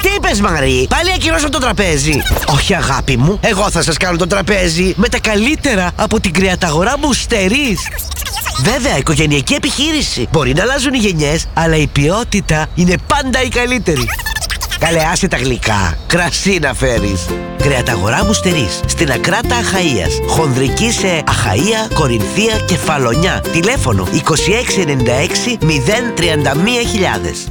Τι είπες, Μαρή? Πάλι ακυρώσαν το τραπέζι? Όχι, αγάπη μου, εγώ θα σας κάνω το τραπέζι με τα καλύτερα από την κρεαταγορά Μουστερής. Βέβαια, οικογενειακή επιχείρηση. Μπορεί να αλλάζουν οι γενιές, αλλά η ποιότητα είναι πάντα η καλύτερη. Καλέ, άσε τα γλυκά. Κρασί να φέρεις. Κρεαταγορά Μουστερής, στην Ακράτα Αχαΐας. Χονδρική σε Αχαΐα, Κορινθία και Φαλονιά. Τηλέφωνο 2696 031.000.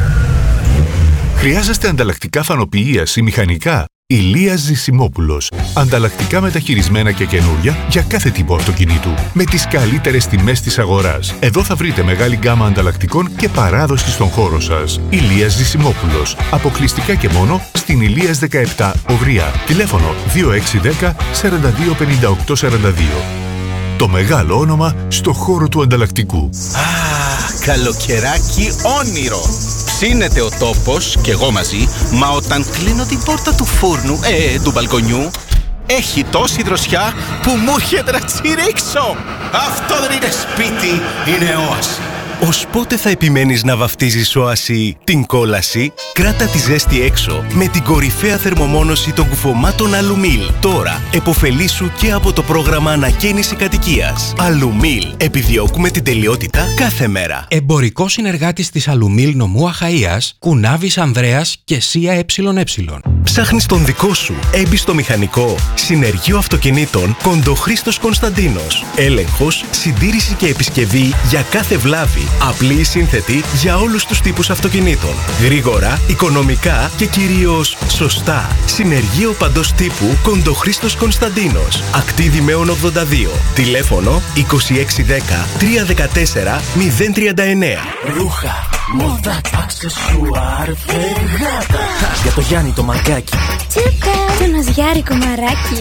Χρειάζεστε ανταλλακτικά φανοποιείας ή μηχανικά? Ηλίας Ζησιμόπουλος. Ανταλλακτικά μεταχειρισμένα και καινούρια για κάθε τύπο αυτοκινήτου. Με τις καλύτερες τιμές της αγοράς. Εδώ θα βρείτε μεγάλη γκάμα ανταλλακτικών και παράδοση στον χώρο σας. Ηλίας Ζησιμόπουλος. Αποκλειστικά και μόνο στην Ηλίας 17 Οβριά. Τηλέφωνο 2610 425842. Το μεγάλο όνομα στο χώρο του ανταλλακτικού. Καλοκαιράκι όνειρο. Ψήνεται ο τόπος και εγώ μαζί, μα όταν κλείνω την πόρτα του φούρνου, του μπαλκονιού, έχει τόση δροσιά που μου έρχεται να τσιρίξω. Αυτό δεν είναι σπίτι, είναι όαση. Ως πότε θα επιμένεις να βαφτίζεις όαση την κόλαση? Κράτα τη ζέστη έξω με την κορυφαία θερμομόνωση των κουφωμάτων Αλουμίλ. Τώρα εποφελήσου και από το πρόγραμμα ανακαίνιση κατοικίας. Αλουμίλ. Επιδιώκουμε την τελειότητα κάθε μέρα. Εμπορικό συνεργάτης της Αλουμίλ νομού Αχαΐας, Κουνάβης Ανδρέας και Σία ΕΕ. Ψάχνεις τον δικό σου έμπιστο μηχανικό? Συνεργείο αυτοκινήτων Κοντοχρήστος Κωνσταντίνος. Έλεγχος, συντήρηση και επισκευή για κάθε βλάβη. Απλή σύνθετη για όλους τους τύπους αυτοκινήτων. Γρήγορα, οικονομικά και κυρίως σωστά. Συνεργείο παντός τύπου Κοντοχρήστος Κωνσταντίνος. Ακτίδη Μέων 82. Τηλέφωνο 2610 314 039. Ρούχα, μόδα, αξεσουάρ, φεργάτα. Για το Γιάννη το μαγκάκι. Τσούκα, το ναζιάρικο μαράκι.